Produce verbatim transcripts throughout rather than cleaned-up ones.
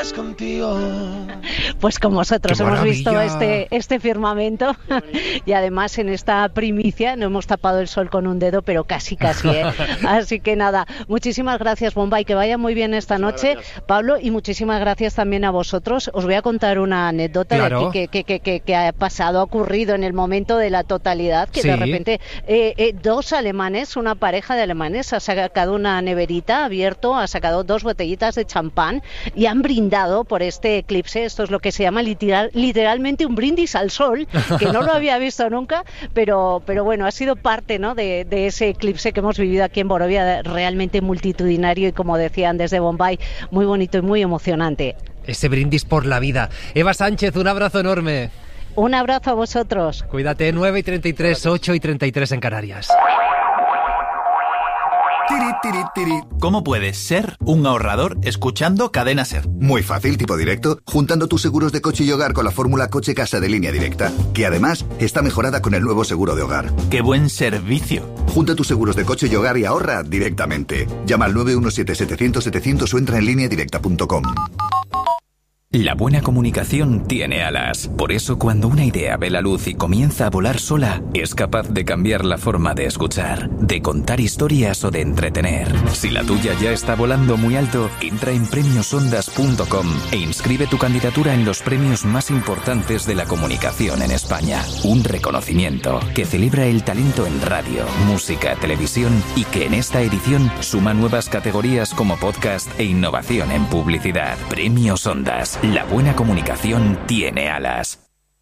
Pues con vosotros ¡Qué hemos visto maravilla! este, este firmamento y además en esta primicia no hemos tapado el sol con un dedo, pero casi casi, ¿eh? Así que nada, muchísimas gracias, Bombay, que vaya muy bien esta noche, Pablo, y muchísimas gracias también a vosotros. Os voy a contar una anécdota Claro. de aquí que, que, que, que, que ha pasado, ha ocurrido en el momento de la totalidad, que Sí. de repente eh, eh, dos alemanes, una pareja de alemanes ha sacado una neverita, abierto, ha sacado dos botellitas de champán y han brindado por este eclipse. Esto es lo que se llama literal, literalmente un brindis al sol, que no lo había visto nunca, pero, pero bueno, ha sido parte, ¿no?, de, de ese eclipse que hemos vivido aquí en Borovia, realmente multitudinario y, como decían desde Bombay, muy bonito y muy emocionante. Ese brindis por la vida. Eva Sánchez, un abrazo enorme. Un abrazo a vosotros. Cuídate, nueve y treinta y tres, ocho y treinta y tres en Canarias. ¿Cómo puedes ser un ahorrador escuchando Cadena Ser? Muy fácil, tipo directo, juntando tus seguros de coche y hogar con la fórmula Coche Casa de Línea Directa, que además está mejorada con el nuevo seguro de hogar. ¡Qué buen servicio! Junta tus seguros de coche y hogar y ahorra directamente. Llama al nueve uno siete, setecientos, setecientos o entra en línea directa punto com. La buena comunicación tiene alas. Por eso, cuando una idea ve la luz y comienza a volar sola, es capaz de cambiar la forma de escuchar, de contar historias o de entretener. Si la tuya ya está volando muy alto, entra en premios ondas punto com e inscribe tu candidatura en los premios más importantes de la comunicación en España. Un reconocimiento que celebra el talento en radio, música, televisión y que en esta edición suma nuevas categorías como podcast e innovación en publicidad. Premios Ondas. La buena comunicación tiene alas.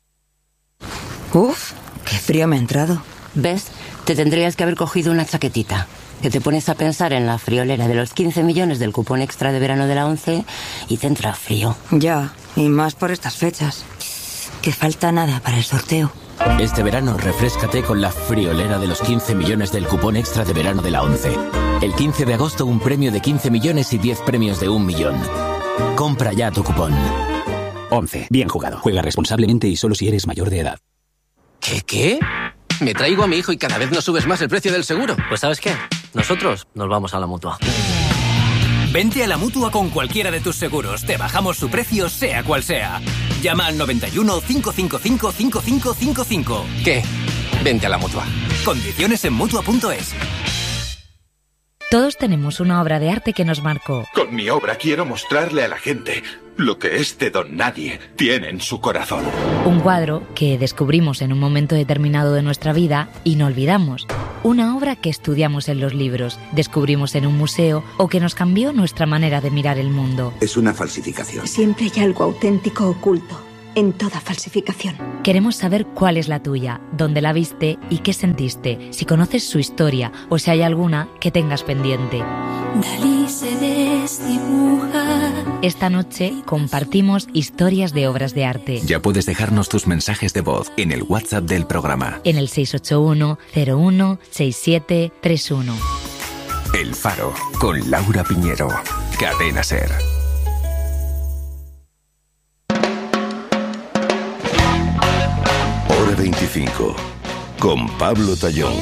Uf, qué frío me ha entrado. ¿Ves? Te tendrías que haber cogido una chaquetita. Que te pones a pensar en la friolera de los quince millones del cupón extra de verano de la ONCE y te entra frío. Ya, y más por estas fechas. Que falta nada para el sorteo. Este verano refréscate con la friolera de los quince millones del cupón extra de verano de la ONCE. El quince de agosto un premio de quince millones y diez premios de un millón. Compra ya tu cupón. once. Bien jugado. Juega responsablemente y solo si eres mayor de edad. ¿Qué, qué? Me traigo a mi hijo y cada vez nos subes más el precio del seguro. Pues ¿sabes qué? Nosotros nos vamos a la Mutua. Vente a la Mutua con cualquiera de tus seguros. Te bajamos su precio, sea cual sea. Llama al noventa y uno, cinco cinco cinco, cinco cinco cinco cinco. ¿Qué? Vente a la Mutua. Condiciones en Mutua punto es. Todos tenemos una obra de arte que nos marcó. Con mi obra quiero mostrarle a la gente lo que este don nadie tiene en su corazón. Un cuadro que descubrimos en un momento determinado de nuestra vida y no olvidamos. Una obra que estudiamos en los libros, descubrimos en un museo o que nos cambió nuestra manera de mirar el mundo. Es una falsificación. Siempre hay algo auténtico oculto en toda falsificación. Queremos saber cuál es la tuya, dónde la viste y qué sentiste, si conoces su historia o si hay alguna que tengas pendiente. Dalí se desdibuja. Esta noche compartimos historias de obras de arte. Ya puedes dejarnos tus mensajes de voz en el WhatsApp del programa. En el seis ocho uno, cero uno, seis siete tres uno. El Faro, con Laura Piñero. Cadena Ser. Hora veinticinco, con Pablo Tallón.